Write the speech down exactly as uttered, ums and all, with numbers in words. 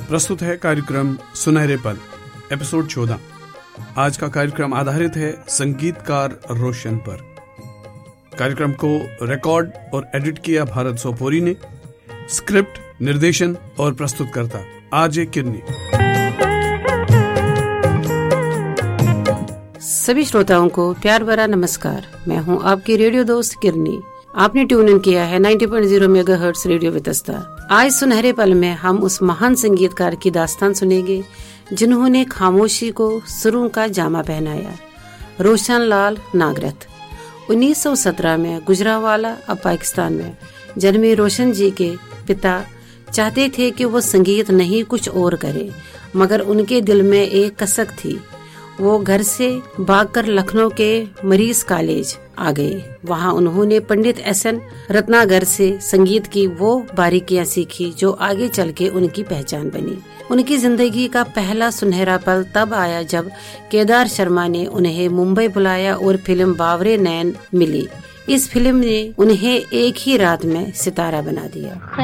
प्रस्तुत है कार्यक्रम सुनहरे पल, एपिसोड चौदह। आज का कार्यक्रम आधारित है संगीतकार रोशन पर। कार्यक्रम को रिकॉर्ड और एडिट किया भारत सोपोरी ने। स्क्रिप्ट, निर्देशन और प्रस्तुतकर्ता आरजे किरनी। सभी श्रोताओं को प्यार भरा नमस्कार। मैं हूं आपकी रेडियो दोस्त किरनी। आपने ट्यून इन किया है नब्बे पॉइंट शून्य मेगाहर्ट्ज रेडियो वितस्ता। आज सुनहरे पल में हम उस महान संगीतकार की दास्तान सुनेंगे जिन्होंने खामोशी को सुरों का जामा पहनाया। रोशन लाल नागरथ उन्नीस सौ सत्रह में गुजरांवाला अब पाकिस्तान में जन्मे रोशन जी के पिता चाहते थे कि वो संगीत नहीं कुछ और करे, मगर उनके दिल में एक कसक थी। वो घर से भागकर लखनऊ के मरीज कॉलेज आ गए। वहाँ उन्होंने पंडित एस एन रत्नागर से संगीत की वो बारीकियां सीखी जो आगे चल के उनकी पहचान बनी। उनकी जिंदगी का पहला सुनहरा पल तब आया जब केदार शर्मा ने उन्हें मुंबई बुलाया और फिल्म बावरे नैन मिली। इस फिल्म ने उन्हें एक ही रात में सितारा बना दिया।